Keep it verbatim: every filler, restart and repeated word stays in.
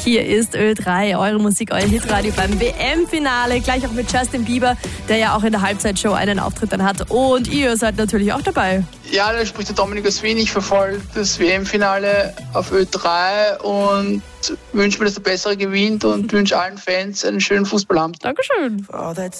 Hier ist Ö drei, eure Musik, euer Hitradio beim W M-Finale. Gleich auch mit Justin Bieber, der ja auch in der Halbzeitshow einen Auftritt dann hat. Und ihr seid natürlich auch dabei. Ja, da spricht der Dominik aus Wien. Ich verfolge das W M-Finale auf Ö drei und wünsche mir, dass der Bessere gewinnt und wünsche allen Fans einen schönen Fußballabend. Dankeschön.